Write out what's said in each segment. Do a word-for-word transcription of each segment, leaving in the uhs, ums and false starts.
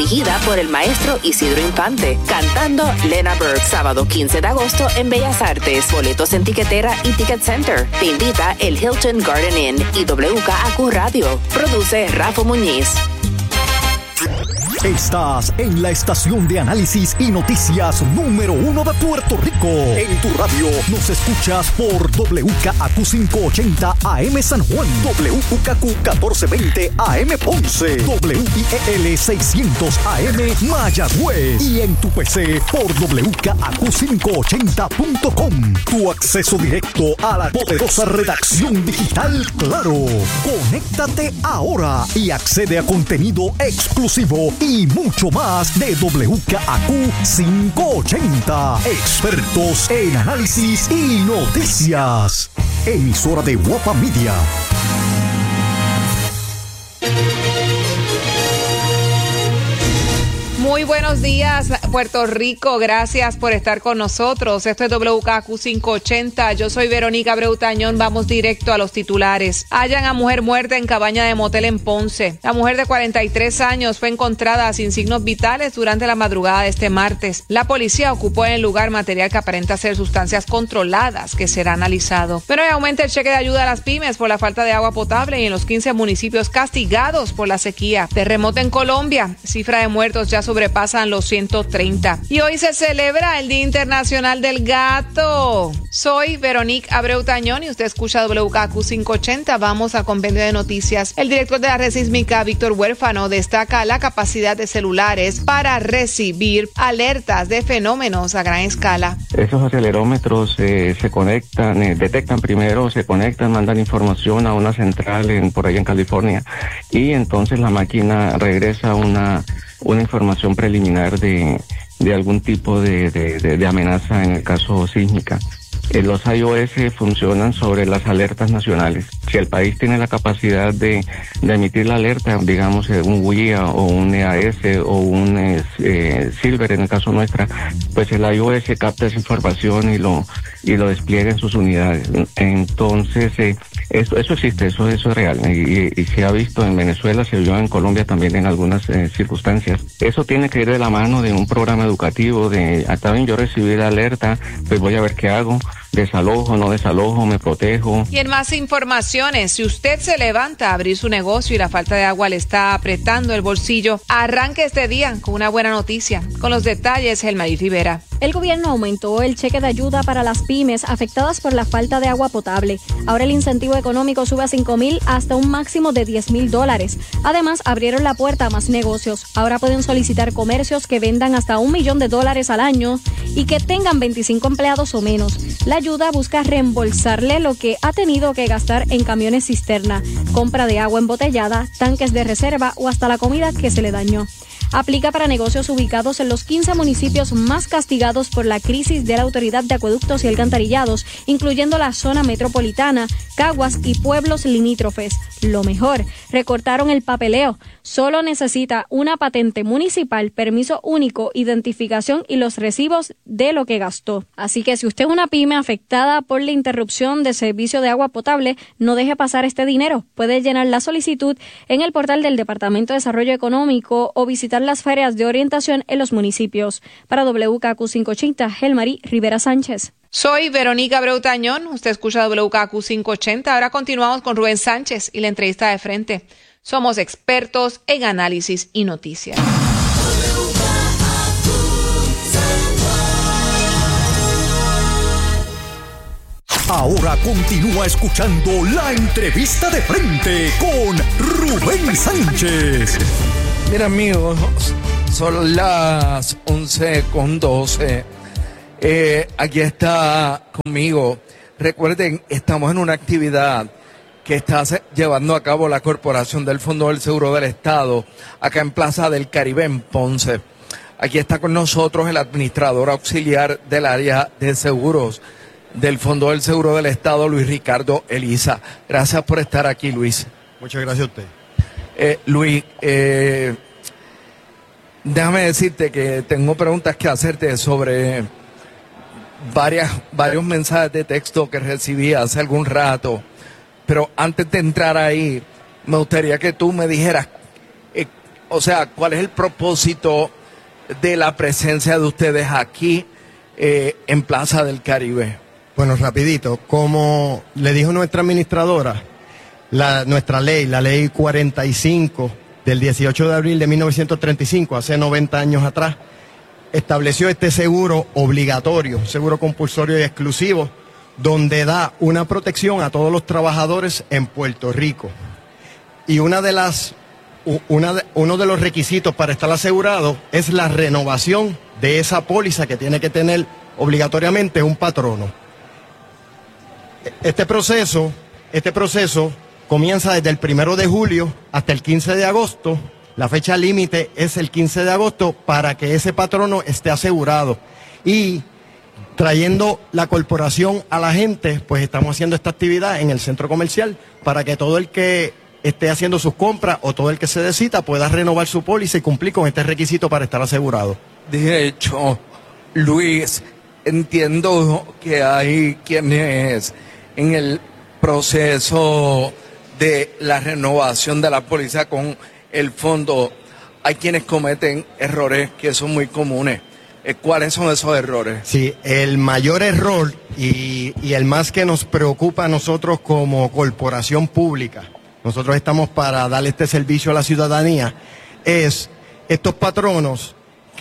dirigida por el maestro Isidro Infante, cantando Lena Burke, sábado quince de agosto en Bellas Artes, boletos en tiquetera y Ticket Center. Te invita el Hilton Garden Inn y W K A Q Radio. Produce Rafa Muñiz. Estás en la estación de análisis y noticias número uno de Puerto Rico. En tu radio nos escuchas por W K A Q quinientos ochenta A M San Juan, W K Q catorce veinte A M Ponce, W I E L seiscientos A M Mayagüez y en tu P C por W K A Q quinientos ochenta punto com. Tu acceso directo a la poderosa redacción digital Claro. Conéctate ahora y accede a contenido exclusivo y mucho más de W K A Q quinientos ochenta. Expertos en análisis y noticias. Emisora de Guapa Media. Muy buenos días, Puerto Rico. Gracias por estar con nosotros. Esto es W K Q quinientos ochenta. Yo soy Verónica Abreu Tañón. Vamos directo a los titulares. Hallan a mujer muerta en cabaña de motel en Ponce. La mujer de cuarenta y tres años fue encontrada sin signos vitales durante la madrugada de este martes. La policía ocupó en el lugar material que aparenta ser sustancias controladas que será analizado. Pero hoy aumenta el cheque de ayuda a las pymes por la falta de agua potable y en los quince municipios castigados por la sequía. Terremoto en Colombia. Cifra de muertos ya sobrepasan los ciento treinta. Y hoy se celebra el Día Internacional del Gato. Soy Verónica Abreu Tañón y usted escucha W K Q quinientos ochenta. Vamos al compendio de noticias. El director de la Red Sísmica, Víctor Huérfano, destaca la capacidad de celulares para recibir alertas de fenómenos a gran escala. Esos acelerómetros eh, se conectan, eh, detectan primero, se conectan, mandan información a una central en, por ahí en California y entonces la máquina regresa una una información preliminar de, de algún tipo de, de, de, de amenaza en el caso sísmica. Eh, los iOS funcionan sobre las alertas nacionales. Si el país tiene la capacidad de, de emitir la alerta, digamos eh, un W I A o un E A S o un eh, eh, Silver en el caso nuestra, pues el iOS capta esa información y lo y lo despliega en sus unidades. Entonces, eh, eso, eso existe, eso, eso es real y, y, y se ha visto en Venezuela, se vio en Colombia también en algunas eh, circunstancias. Eso tiene que ir de la mano de un programa educativo, de, hasta bien yo recibí la alerta, pues voy a ver qué hago. Desalojo, no desalojo, me protejo. Y en más informaciones, si usted se levanta a abrir su negocio y la falta de agua le está apretando el bolsillo, arranque este día con una buena noticia. Con los detalles, Helmarí Rivera. El gobierno aumentó el cheque de ayuda para las pymes afectadas por la falta de agua potable. Ahora el incentivo económico sube a cinco mil hasta un máximo de diez mil dólares. Además, abrieron la puerta a más negocios. Ahora pueden solicitar comercios que vendan hasta un millón de dólares al año y que tengan veinticinco empleados o menos. La ayuda busca reembolsarle lo que ha tenido que gastar en camiones cisterna, compra de agua embotellada, tanques de reserva o hasta la comida que se le dañó. Aplica para negocios ubicados en los quince municipios más castigados por la crisis de la Autoridad de Acueductos y Alcantarillados, incluyendo la zona metropolitana, Caguas y pueblos limítrofes. Lo mejor, recortaron el papeleo. Solo necesita una patente municipal, permiso único, identificación y los recibos de lo que gastó. Así que si usted es una pyme afectada por la interrupción de servicio de agua potable, no deje pasar este dinero. Puede llenar la solicitud en el portal del Departamento de Desarrollo Económico o visitar las ferias de orientación en los municipios. Para W K Q quinientos ochenta, Helmarí Rivera Sánchez. Soy Verónica Abreu Tañón, usted escucha W K Q quinientos ochenta. Ahora continuamos con Rubén Sánchez y la entrevista de frente. Somos expertos en análisis y noticias. Ahora continúa escuchando la entrevista de frente con Rubén Sánchez. Mira, amigos, son las once con doce. Eh, aquí está conmigo. Recuerden, estamos en una actividad que está llevando a cabo la Corporación del Fondo del Seguro del Estado, acá en Plaza del Caribe, en Ponce. Aquí está con nosotros el administrador auxiliar del área de seguros del Fondo del Seguro del Estado, Luis Ricardo Eliza. Gracias por estar aquí, Luis. Muchas gracias a usted. Eh, Luis, eh, déjame decirte que tengo preguntas que hacerte sobre varias, varios mensajes de texto que recibí hace algún rato, pero antes de entrar ahí, me gustaría que tú me dijeras eh, o sea, ¿cuál es el propósito de la presencia de ustedes aquí eh, en Plaza del Caribe? Bueno, rapidito, como le dijo nuestra administradora, la, nuestra ley, la ley cuarenta y cinco del dieciocho de abril de mil novecientos treinta y cinco, hace noventa años atrás, estableció este seguro obligatorio, seguro compulsorio y exclusivo, donde da una protección a todos los trabajadores en Puerto Rico. Y una de las, una de, uno de los requisitos para estar asegurado es la renovación de esa póliza que tiene que tener obligatoriamente un patrono. Este proceso, este proceso comienza desde el primero de julio hasta el quince de agosto. La fecha límite es el quince de agosto para que ese patrono esté asegurado. Y trayendo la corporación a la gente, pues estamos haciendo esta actividad en el centro comercial para que todo el que esté haciendo sus compras o todo el que se necesita pueda renovar su póliza y cumplir con este requisito para estar asegurado. De hecho, Luis, entiendo que hay quienes en el proceso de la renovación de la póliza con el fondo, hay quienes cometen errores que son muy comunes. ¿Cuáles son esos errores? Sí, el mayor error y, y el más que nos preocupa a nosotros como corporación pública, nosotros estamos para darle este servicio a la ciudadanía, es estos patronos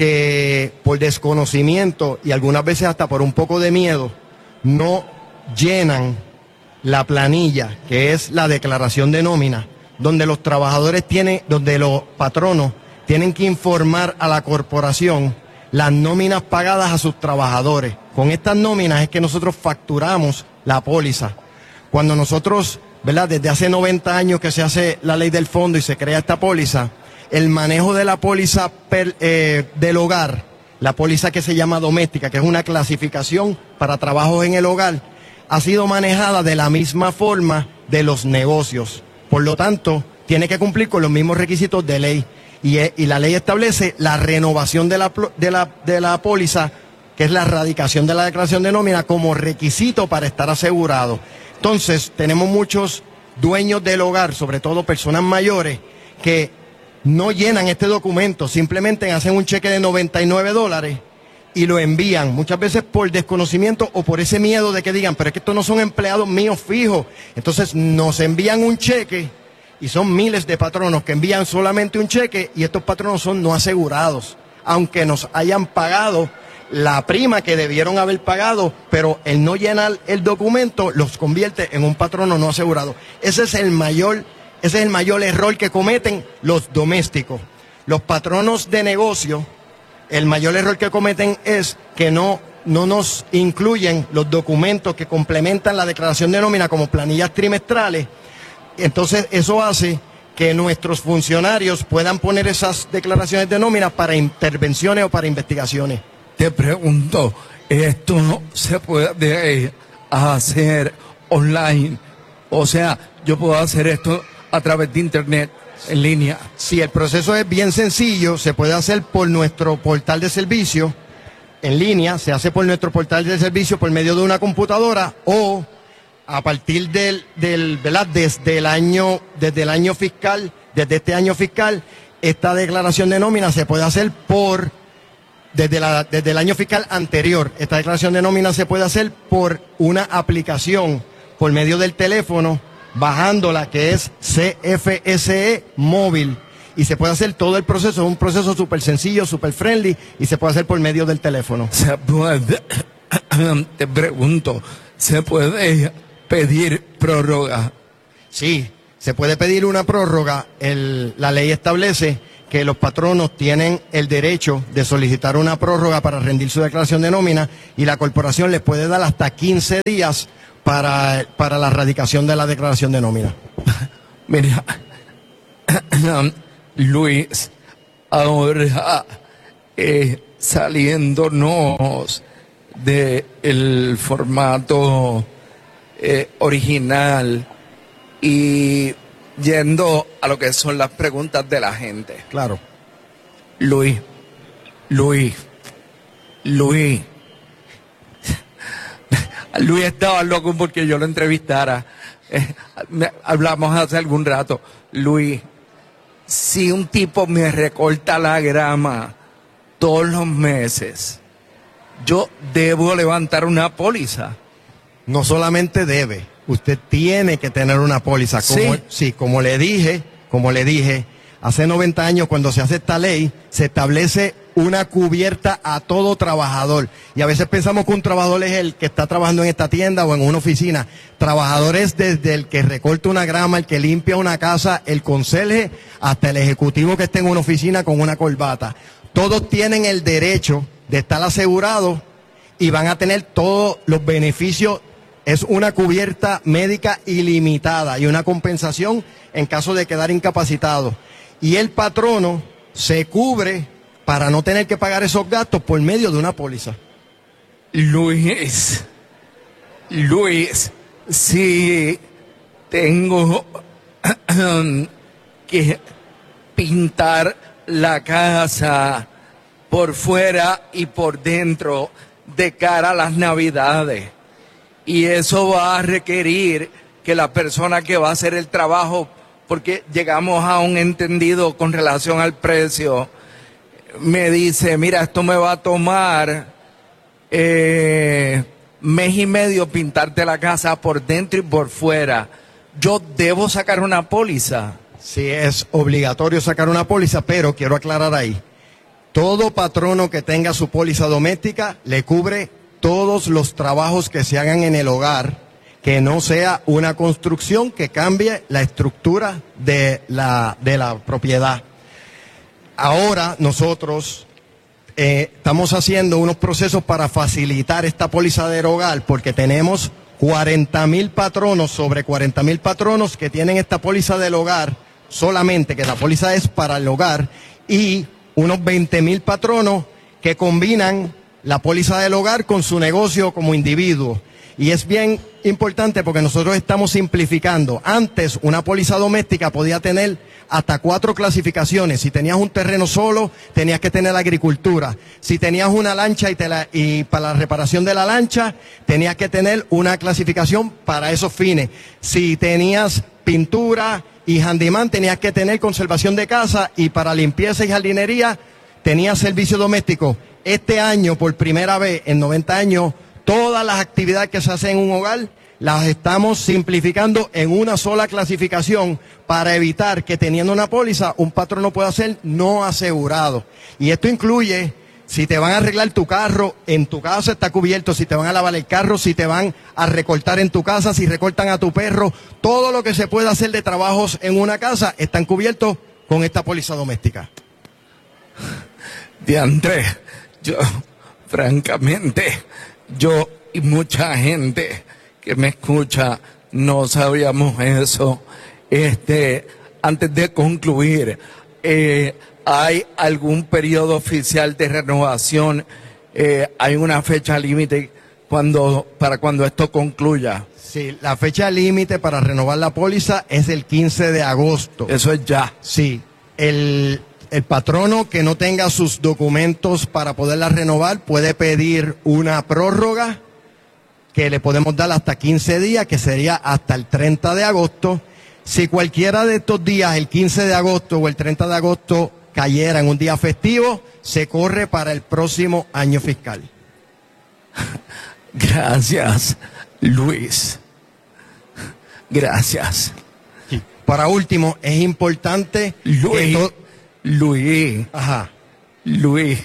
que por desconocimiento y algunas veces hasta por un poco de miedo no llenan la planilla, que es la declaración de nómina, donde los trabajadores tienen, donde los patronos tienen que informar a la corporación las nóminas pagadas a sus trabajadores. Con estas nóminas es que nosotros facturamos la póliza. Cuando nosotros, ¿verdad? Desde hace noventa años que se hace la ley del fondo y se crea esta póliza, el manejo de la póliza per, eh, del hogar, la póliza que se llama doméstica, que es una clasificación para trabajos en el hogar, ha sido manejada de la misma forma de los negocios. Por lo tanto, tiene que cumplir con los mismos requisitos de ley. Y, y la ley establece la renovación de la, de, la, de la póliza, que es la erradicación de la declaración de nómina, como requisito para estar asegurado. Entonces, tenemos muchos dueños del hogar, sobre todo personas mayores, que no llenan este documento, simplemente hacen un cheque de noventa y nueve dólares y lo envían, muchas veces por desconocimiento o por ese miedo de que digan, pero es que estos no son empleados míos fijos. Entonces, nos envían un cheque. Y son miles de patronos que envían solamente un cheque y estos patronos son no asegurados, aunque nos hayan pagado la prima que debieron haber pagado, pero el no llenar el documento los convierte en un patrono no asegurado. Ese es el mayor, ese es el mayor error que cometen los domésticos. Los patronos de negocio, el mayor error que cometen es que no, no nos incluyen los documentos que complementan la declaración de nómina como planillas trimestrales. Entonces, eso hace que nuestros funcionarios puedan poner esas declaraciones de nómina para intervenciones o para investigaciones. Te pregunto, ¿esto no se puede hacer online? O sea, yo puedo hacer esto a través de internet, en línea. Sí, el proceso es bien sencillo, se puede hacer por nuestro portal de servicio, en línea, se hace por nuestro portal de servicio por medio de una computadora o a partir del, del, ¿verdad? Desde el año, desde el año fiscal, desde este año fiscal, esta declaración de nómina se puede hacer por, desde la, desde el año fiscal anterior, esta declaración de nómina se puede hacer por una aplicación, por medio del teléfono, bajándola, que es C F S E móvil, y se puede hacer todo el proceso, es un proceso súper sencillo, súper friendly, y se puede hacer por medio del teléfono. Se puede, te pregunto, ¿se puede pedir prórroga? Sí, se puede pedir una prórroga. El, la ley establece que los patronos tienen el derecho de solicitar una prórroga para rendir su declaración de nómina y la corporación les puede dar hasta quince días para, para la erradicación de la declaración de nómina. Mira, Luis, ahora eh, saliéndonos del formato Eh, original y yendo a lo que son las preguntas de la gente. Claro. Luis, Luis, Luis. Luis estaba loco porque yo lo entrevistara. Eh, hablamos hace algún rato. Luis, si un tipo me recorta la grama todos los meses, yo debo levantar una póliza. No solamente debe, usted tiene que tener una póliza. Como, sí. sí, como le dije, como le dije, hace noventa años cuando se hace esta ley, se establece una cubierta a todo trabajador. Y a veces pensamos que un trabajador es el que está trabajando en esta tienda o en una oficina. Trabajadores desde el que recorta una grama, el que limpia una casa, el conserje, hasta el ejecutivo que esté en una oficina con una corbata. Todos tienen el derecho de estar asegurados y van a tener todos los beneficios. Es una cubierta médica ilimitada y una compensación en caso de quedar incapacitado. Y el patrono se cubre para no tener que pagar esos gastos por medio de una póliza. Luis, Luis, si tengo que pintar la casa por fuera y por dentro de cara a las Navidades, y eso va a requerir que la persona que va a hacer el trabajo, porque llegamos a un entendido con relación al precio, me dice, mira, esto me va a tomar eh, mes y medio pintarte la casa por dentro y por fuera. ¿Yo debo sacar una póliza? Sí, es obligatorio sacar una póliza, pero quiero aclarar ahí. Todo patrono que tenga su póliza doméstica le cubre todos los trabajos que se hagan en el hogar, que no sea una construcción que cambie la estructura de la, de la propiedad. Ahora nosotros eh, estamos haciendo unos procesos para facilitar esta póliza del hogar, porque tenemos cuarenta mil patronos, sobre cuarenta mil patronos que tienen esta póliza del hogar solamente, que la póliza es para el hogar, y unos veinte mil patronos que combinan la póliza del hogar con su negocio como individuo. Y es bien importante porque nosotros estamos simplificando. Antes, una póliza doméstica podía tener hasta cuatro clasificaciones. Si tenías un terreno solo, tenías que tener agricultura. Si tenías una lancha y, te la, y para la reparación de la lancha, tenías que tener una clasificación para esos fines. Si tenías pintura y handyman, tenías que tener conservación de casa, y para limpieza y jardinería, tenías servicio doméstico. Este año, por primera vez en noventa años, todas las actividades que se hacen en un hogar las estamos simplificando en una sola clasificación para evitar que, teniendo una póliza, un patrono pueda ser no asegurado. Y esto incluye, si te van a arreglar tu carro, en tu casa está cubierto; si te van a lavar el carro, si te van a recortar en tu casa, si recortan a tu perro, todo lo que se pueda hacer de trabajos en una casa están cubiertos con esta póliza doméstica. Diantre, yo, francamente, yo y mucha gente que me escucha no sabíamos eso. Este, antes de concluir, eh, ¿hay algún periodo oficial de renovación? Eh, ¿Hay una fecha límite cuando, para cuando esto concluya? Sí, la fecha límite para renovar la póliza es el quince de agosto. Eso es ya. Sí, el... El patrono que no tenga sus documentos para poderla renovar puede pedir una prórroga que le podemos dar hasta quince días, que sería hasta el treinta de agosto. Si cualquiera de estos días, el quince de agosto o el treinta de agosto, cayera en un día festivo, se corre para el próximo año fiscal. Gracias, Luis. Gracias. Sí. Para último, es importante Luis. que Luis, Ajá. Luis,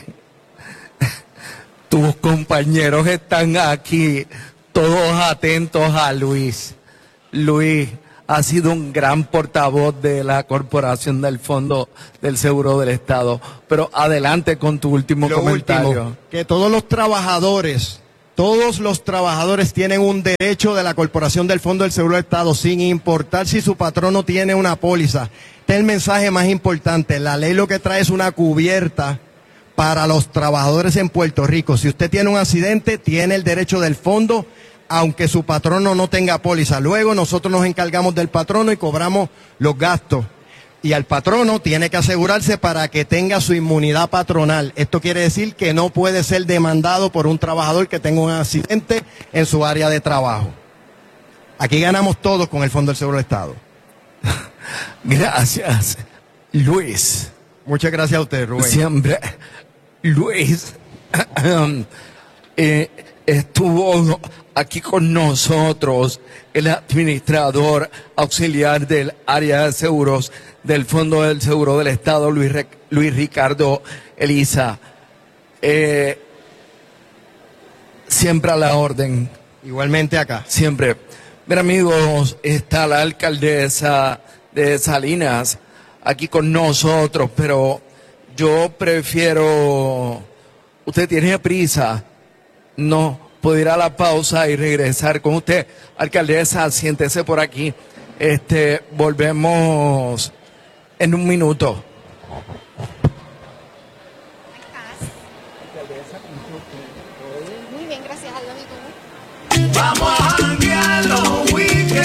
tus compañeros están aquí, todos atentos a Luis. Luis ha sido un gran portavoz de la Corporación del Fondo del Seguro del Estado. Pero adelante con tu último Lo comentario. Último, que todos los trabajadores, todos los trabajadores tienen un derecho de la Corporación del Fondo del Seguro del Estado, sin importar si su patrono tiene una póliza. Este es el mensaje más importante. La ley lo que trae es una cubierta para los trabajadores en Puerto Rico. Si usted tiene un accidente, tiene el derecho del fondo, aunque su patrono no tenga póliza. Luego nosotros nos encargamos del patrono y cobramos los gastos. Y al patrono tiene que asegurarse para que tenga su inmunidad patronal. Esto quiere decir que no puede ser demandado por un trabajador que tenga un accidente en su área de trabajo. Aquí ganamos todos con el Fondo del Seguro del Estado. Gracias, Luis. Muchas gracias a usted, Rubén. Siempre. Luis eh, estuvo aquí con nosotros el administrador auxiliar del área de seguros del Fondo del Seguro del Estado, Luis, Luis Ricardo Eliza. Eh, siempre a la orden. Igualmente acá. Siempre. Mira, amigos, está la alcaldesa de Salinas aquí con nosotros, pero yo prefiero... Usted tiene prisa. No, puedo ir a la pausa y regresar con usted. Alcaldesa, siéntese por aquí. Este, volvemos en un minuto. Muy bien, gracias, Aldo. Vamos a janguear los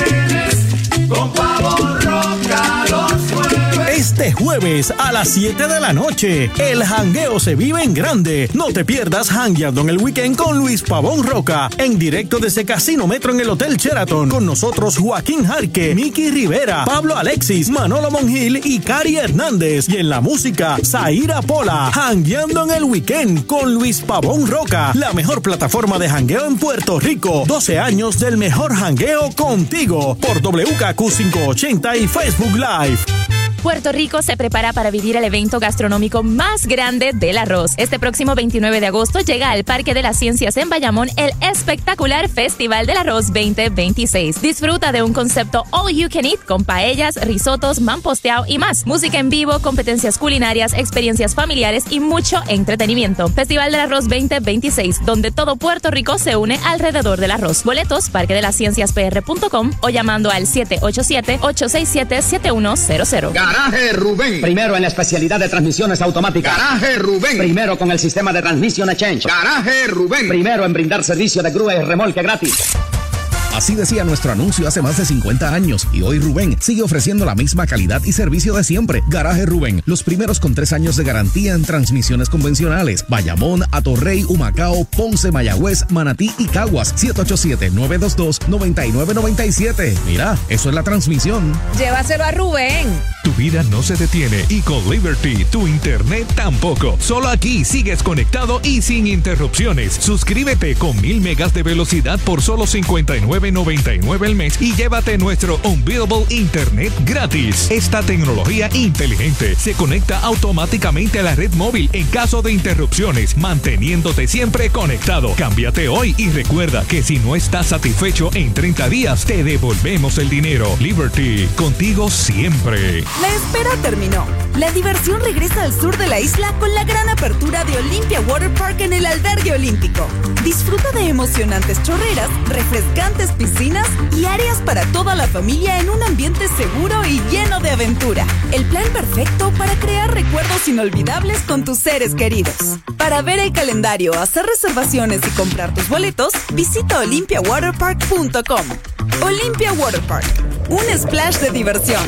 weekends con Pavón Roca los jueves. Este jueves a las siete de la noche, el jangueo se vive en grande. No te pierdas Jangueando en el Weekend con Luis Pavón Roca, en directo desde Casino Metro en el Hotel Sheraton. Con nosotros Joaquín Jarque, Miki Rivera, Pablo Alexis, Manolo Monjil y Cari Hernández. Y en la música, Zaira Pola. Jangueando en el Weekend con Luis Pavón Roca, la mejor plataforma de jangueo en Puerto Rico. doce años del mejor jangueo contigo por W K Q quinientos ochenta y Facebook Live. Puerto Rico se prepara para vivir el evento gastronómico más grande del arroz. Este próximo veintinueve de agosto llega al Parque de las Ciencias en Bayamón el espectacular Festival del Arroz veinte veintiséis. Disfruta de un concepto all you can eat con paellas, risotos, mamposteado y más. Música en vivo, competencias culinarias, experiencias familiares y mucho entretenimiento. Festival del Arroz veinte veintiséis, donde todo Puerto Rico se une alrededor del arroz. Boletos, parque de las ciencias p r punto com o llamando al siete ocho siete, ocho seis siete, siete uno cero cero. Garaje Rubén. Primero en la especialidad de transmisiones automáticas. Garaje Rubén. Primero con el sistema de Transmission Exchange. Garaje Rubén. Primero en brindar servicio de grúa y remolque gratis. Así decía nuestro anuncio hace más de cincuenta años y hoy Rubén sigue ofreciendo la misma calidad y servicio de siempre. Garaje Rubén, los primeros con tres años de garantía en transmisiones convencionales. Bayamón, Atorrey, Humacao, Ponce, Mayagüez, Manatí y Caguas. siete ocho siete, nueve dos dos, nueve nueve nueve siete. Mira, eso es la transmisión. Llévaselo a Rubén. Tu vida no se detiene y con Liberty tu internet tampoco. Solo aquí sigues conectado y sin interrupciones. Suscríbete con mil megas de velocidad por solo cincuenta y nueve noventa y nueve al mes y llévate nuestro Unbeatable Internet gratis. Esta tecnología inteligente se conecta automáticamente a la red móvil en caso de interrupciones, manteniéndote siempre conectado. Cámbiate hoy y recuerda que si no estás satisfecho en treinta días, te devolvemos el dinero. Liberty, contigo siempre. La espera terminó. La diversión regresa al sur de la isla con la gran apertura de Olympia Water Park en el Albergue Olímpico. Disfruta de emocionantes chorreras, refrescantes piscinas y áreas para toda la familia en un ambiente seguro y lleno de aventura. El plan perfecto para crear recuerdos inolvidables con tus seres queridos. Para ver el calendario, hacer reservaciones y comprar tus boletos, visita olympia water park punto com. Olympia Water Park, un splash de diversión.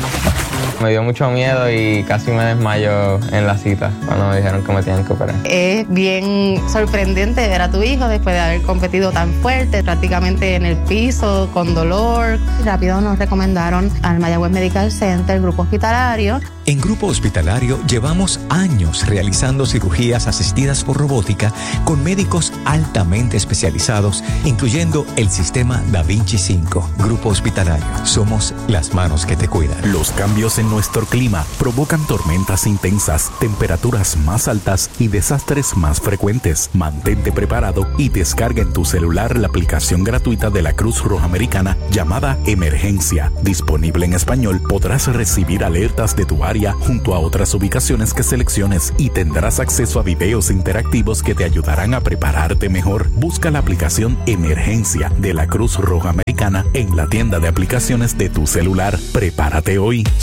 Me dio mucho miedo y casi me desmayo en la cita cuando me dijeron que me tenían que operar. Es bien sorprendente ver a tu hijo después de haber competido tan fuerte, prácticamente en el piso, con dolor. Rápido nos recomendaron al Mayagüez Medical Center, Grupo Hospitalario. En Grupo Hospitalario llevamos años realizando cirugías asistidas por robótica con médicos altamente especializados, incluyendo el sistema Da Vinci cinco. Grupo Hospitalario, somos las manos que te cuidan. Los cambios en nuestro clima provocan tormentas intensas, temperaturas más altas y desastres más frecuentes. Mantente preparado y descarga en tu celular la aplicación gratuita de la Cruz Roja Americana llamada Emergencia. Disponible en español, podrás recibir alertas de tu área junto a otras ubicaciones que selecciones y tendrás acceso a videos interactivos que te ayudarán a prepararte mejor. Busca la aplicación Emergencia de la Cruz Roja Americana en la tienda de aplicaciones de tu celular. Prepárate hoy.